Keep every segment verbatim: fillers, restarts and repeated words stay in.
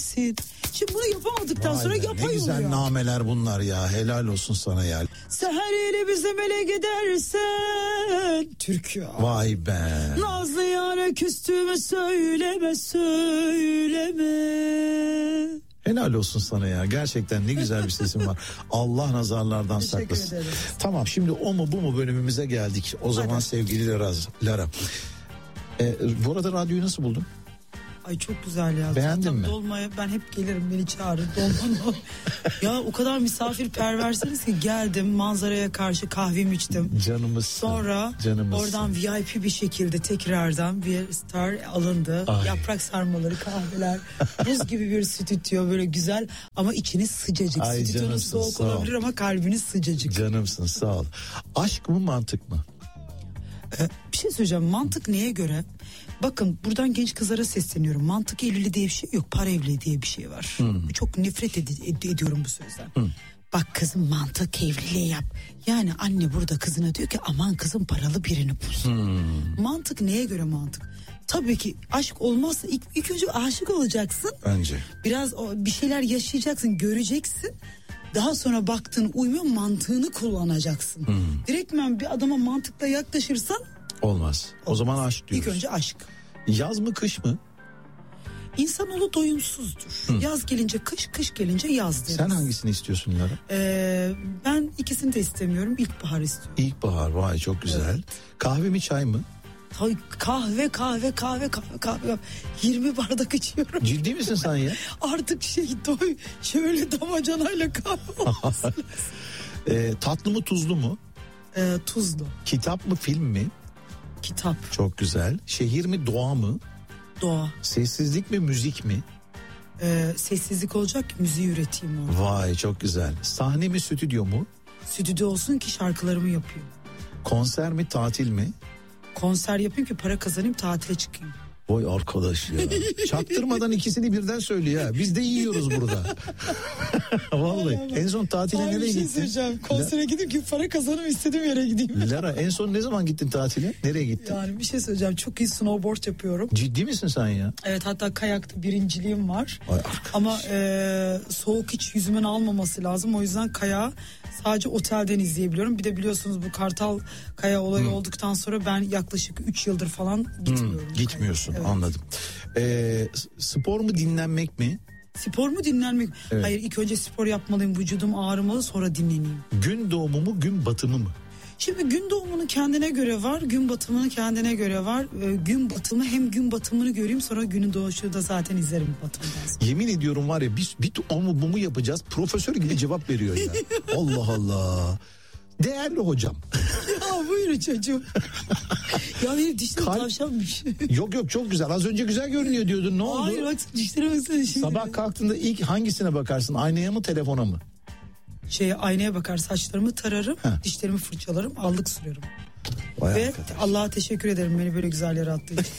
Şimdi bunu yapamadıktan Vay sonra be, yapay ne güzel oluyor. nameler bunlar ya, helal olsun sana ya. Seher ile bizim ele gidersen Türkü. Vay be. Nazlı yâre küstüğümü söyleme söyleme. Helal olsun sana ya, gerçekten ne güzel bir sesin var. Allah nazarlardan Teşekkür saklasın. ederiz. Tamam, şimdi o mu bu mu bölümümüze geldik. O zaman Hadi. sevgili Lara, Lara. Ee, bu arada radyoyu nasıl buldun? Ay çok güzel ya. Beğendin Zaten mi? Dolmaya ben hep gelirim, beni çağırın. Dolma. Ya o kadar misafirperversiniz ki geldim, manzaraya karşı kahvemi içtim. Canımızsın. Sonra Canımızsın. oradan V I P bir şekilde tekrardan bir star alındı. Ay. Yaprak sarmaları, kahveler, buz gibi bir stüdyo, böyle güzel ama içiniz sıcacık. Ay Stüdyonuz canımsın, soğuk sağ ol. olabilir ama kalbiniz sıcacık. Canımsın, sağ ol. Aşk mı mantık mı? Ee, bir şey söyleyeceğim, mantık neye göre? Bakın buradan genç kızlara sesleniyorum. Mantık evliliği diye bir şey yok. Para evliliği diye bir şey var. Hmm. Çok nefret ed- ed- ediyorum bu sözden. Hmm. Bak kızım, mantık evliliği yap. Yani anne burada kızına diyor ki aman kızım paralı birini bul. Hmm. Mantık neye göre mantık? Tabii ki aşk olmazsa ilk, ilk önce aşık olacaksın. Önce. Biraz o, bir şeyler yaşayacaksın, göreceksin. Daha sonra baktın uymuyor, mantığını kullanacaksın. Hmm. Direktmen bir adama mantıkla yaklaşırsan olmaz. O zaman aşk diyoruz. İlk önce aşk. Yaz mı kış mı? İnsanoğlu doyumsuzdur. Hı. Yaz gelince kış, kış gelince yaz deriz. Sen hangisini istiyorsun Lara? Ee, ben ikisini de istemiyorum. İlkbahar istiyorum. İlkbahar, vay çok güzel. Evet. Kahve mi çay mı? Tabii kahve kahve kahve kahve kahve. yirmi bardak içiyorum. Ciddi misin sen ya? Artık şey doy şöyle damacanayla kahve olmasın. ee, tatlı mı tuzlu mu? Ee, tuzlu. Kitap mı film mi? Kitap. Çok güzel. Şehir mi doğa mı? Doğa. Sessizlik mi müzik mi? Ee, sessizlik olacak ki müziği üreteyim onu. Vay çok güzel. Sahne mi stüdyo mu? Stüdyo olsun ki şarkılarımı yapayım. Konser mi tatil mi? Konser yapayım ki para kazanayım, tatile çıkayım. Vay arkadaş ya. Çaktırmadan ikisini birden söylüyor ya. Biz de yiyoruz burada. Vallahi. En son tatile Ay, nereye bir şey gittin? söyleyeceğim. Konsere gidip ki para kazanayım, istediğim yere gideyim. Lara en son ne zaman gittin tatile? Nereye gittin? Yani bir şey söyleyeceğim. Çok iyi snowboard yapıyorum. Ciddi misin sen ya? Evet, hatta kayakta birinciliğim var. Vay arkadaş. Ama e, soğuk hiç yüzümün almaması lazım. O yüzden kayağı sadece otelden izleyebiliyorum. Bir de biliyorsunuz bu Kartal Kaya olayı hmm. olduktan sonra ben yaklaşık üç yıldır falan gitmiyorum. Hmm, gitmiyorsun, evet. Anladım. Ee, spor mu dinlenmek mi? Spor mu dinlenmek? Evet. Hayır, ilk önce spor yapmalıyım. Vücudum ağrımalı, sonra dinleneyim. Gün doğumu mu gün batımı mı? Şimdi gün doğumunu kendine göre var, gün batımını kendine göre var. Ee, gün batımı, hem gün batımını göreyim, sonra günün doğuşu da zaten izlerim batımdan sonra. Yemin ediyorum var ya, biz bir o mu bu mu yapacağız, profesör gibi cevap veriyor ya. Allah Allah. Değerli hocam. Ya buyurun çocuğum. Ya benim dişlerim Kalp... tavşanmış. Yok yok, çok güzel, az önce güzel görünüyor diyordun, ne oldu? Hayır bak, dişlerime baksana. Şimdi. Sabah kalktığında ilk hangisine bakarsın, aynaya mı telefona mı? Şeye, aynaya bakar, saçlarımı tararım, Heh. dişlerimi fırçalarım, allık sürerim. Vay ve arkadaş. Allah'a teşekkür ederim beni böyle güzel yere attığı için.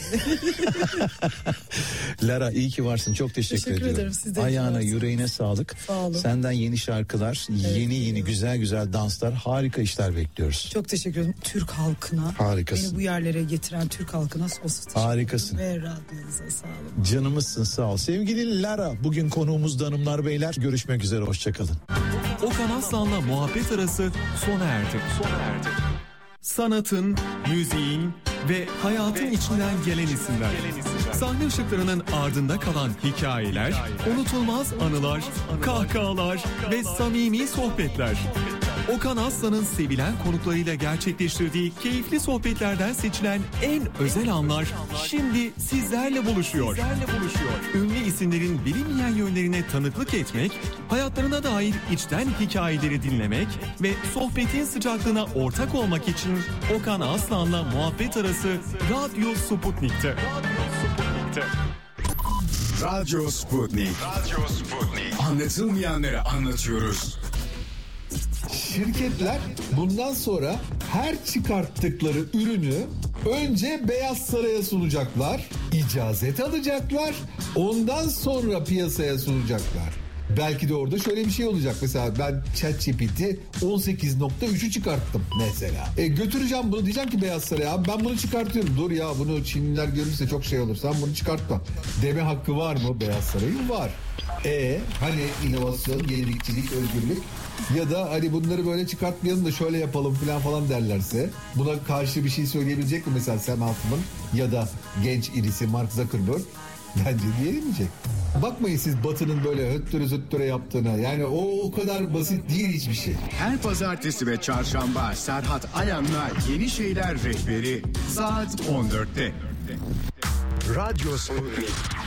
Lara iyi ki varsın, çok teşekkür, teşekkür ediyorum. ederim, siz de Ayağına varsınız. Yüreğine sağlık. Sağ olun. Senden yeni şarkılar, evet, yeni yeni evet. güzel güzel danslar, harika işler bekliyoruz. Çok teşekkür ederim Türk halkına. Harikasın. Beni bu yerlere getiren Türk halkına sonsuz teşekkür Harikasın. ederim. Ve radyonuza sağ olun. Canımızsın, sağ ol. Sevgili Lara, bugün konuğumuz hanımlar beyler. Görüşmek üzere, hoşçakalın. Okan Aslan'la muhabbet arası sona erdi. Sona erdi. Sanatın, müziğin ve hayatın ve içinden hayatın gelen isimler. Sahne ışıklarının ardında kalan hikayeler, hikayeler unutulmaz anılar, anılar kahkahalar, kahkahalar ve samimi sohbetler. Okan Aslan'ın sevilen konuklarıyla gerçekleştirdiği keyifli sohbetlerden seçilen en özel anlar şimdi sizlerle buluşuyor. Sizlerle buluşuyor. Ünlü isimlerin bilinmeyen yönlerine tanıklık etmek, hayatlarına dair içten hikayeleri dinlemek ve sohbetin sıcaklığına ortak olmak için Okan Aslan'la muhabbet arası Radyo Sputnik'te. Radyo Sputnik'te. Radyo Sputnik. Radyo Sputnik. Anlatılmayanları anlatıyoruz. Şirketler bundan sonra her çıkarttıkları ürünü önce Beyaz Saray'a sunacaklar, icazet alacaklar, ondan sonra piyasaya sunacaklar. Belki de orada şöyle bir şey olacak. Mesela ben ChatGPT on sekiz nokta üçü çıkarttım mesela. E götüreceğim bunu, diyeceğim ki Beyaz Saray'a, abi ben bunu çıkartıyorum. Dur ya, bunu Çinliler görürse çok şey olur, sen bunu çıkartma deme hakkı var mı Beyaz Saray'ın? Var. E hani inovasyon, yenilikçilik, özgürlük ya da hani bunları böyle çıkartmayalım da şöyle yapalım falan falan derlerse buna karşı bir şey söyleyebilecek mi mesela Sam Altman ya da genç irisi Mark Zuckerberg? Bence diyemeyecek. Bakmayın siz Batı'nın böyle höttüre zöttüre yaptığına. Yani o o kadar basit değil hiçbir şey. Her pazartesi ve çarşamba Serhat Ayan'la Yeni Şeyler Rehberi saat on dörtte. Radyo Sputnik.